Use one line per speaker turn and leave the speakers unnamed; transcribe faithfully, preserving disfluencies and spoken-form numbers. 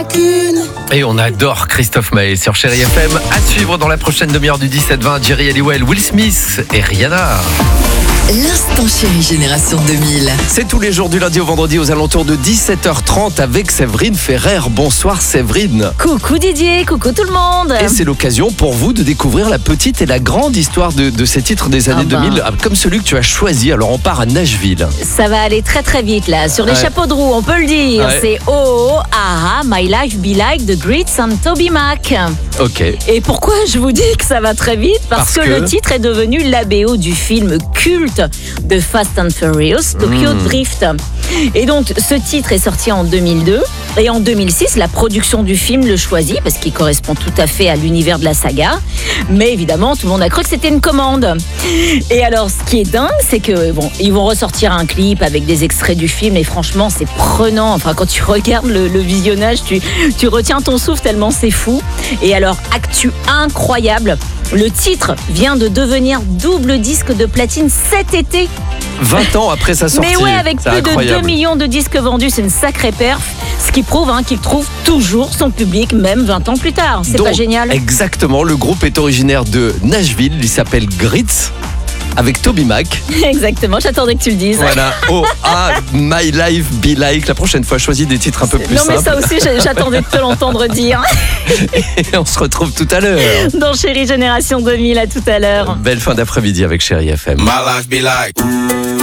qu'une.
Et on adore Christophe Maé sur Chérie F M. À suivre dans la prochaine demi-heure du dix-sept vingt, Jerry Halliwell, Will Smith et Rihanna.
L'instant chérie génération deux mille.
C'est tous les jours du lundi au vendredi aux alentours de dix-sept heures trente avec Séverine Ferrer. Bonsoir Séverine.
Coucou Didier, coucou tout le monde.
Et c'est l'occasion pour vous de découvrir la petite et la grande histoire de, de ces titres des années
Ah ben.
deux mille, comme celui que tu as choisi. Alors on part à Nashville.
Ça va aller très très vite là, sur les
Ouais.
chapeaux de roue, on peut le dire.
Ouais.
C'est Oh, oh, ah, ah, My Life Be Like The Great and Toby Mac.
Ok.
Et pourquoi je vous dis que ça va très vite? Parce,
Parce
que,
que
le titre est devenu la B O du film culte de Fast and Furious, Tokyo
Mmh.
Drift. Et donc ce titre est sorti en deux mille deux. Et en deux mille six, la production du film le choisit parce qu'il correspond tout à fait à l'univers de la saga. Mais évidemment, tout le monde a cru que c'était une commande. Et alors, ce qui est dingue, c'est que bon, ils vont ressortir un clip avec des extraits du film et franchement, c'est prenant. Enfin, quand tu regardes le, le visionnage, tu, tu retiens ton souffle tellement c'est fou. Et alors, actu incroyable, le titre vient de devenir double disque de platine cet été.
vingt ans après sa sortie.
Mais ouais, avec
C'est
plus de
incroyable.
deux millions de disques vendus, c'est une sacrée perf. Ce qui prouve hein, qu'il trouve toujours son public, même vingt ans plus tard. C'est
Donc,
pas génial?
Exactement, le groupe est originaire de Nashville, il s'appelle Grits, avec Toby Mac.
Exactement, j'attendais que tu le dises.
Voilà, oh, ah, My Life Be Like. La prochaine fois, choisis des titres un peu plus
Non mais
simples.
ça aussi, j'ai- j'attendais de te l'entendre dire.
Et on se retrouve tout à l'heure.
Dans Chérie Génération deux mille, à tout à l'heure.
Belle fin d'après-midi avec Chérie F M.
My life be like.